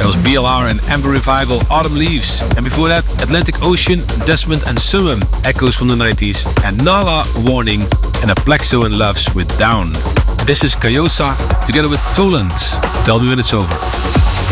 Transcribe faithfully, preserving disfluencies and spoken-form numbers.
was B L R and Amber Revival, Autumn Leaves. And before that, Atlantic Ocean, Desmond and Summum, Echoes from the nineties. And Nala, Warning, and Aplexo and Loves with Down. This is Kayosa together with Toland. Tell me when it's over.